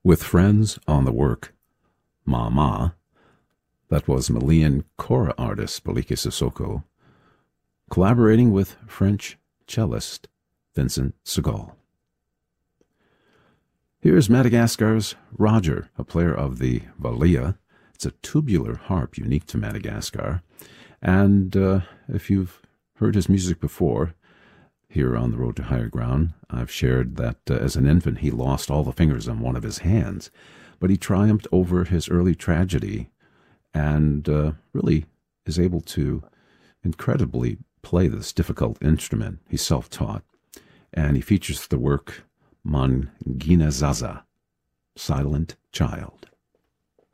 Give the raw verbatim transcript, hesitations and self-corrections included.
With friends on the work, Ma Ma, that was Malian kora artist Balike Sissoko, collaborating with French cellist Vincent Segal. Here's Madagascar's Roger, a player of the valia. It's a tubular harp unique to Madagascar, and uh, if you've heard his music before, here on The Road to Higher Ground, I've shared that uh, as an infant he lost all the fingers on one of his hands, but he triumphed over his early tragedy and uh, really is able to incredibly play this difficult instrument. He's self-taught, and he features the work Mangina Zaza, Silent Child.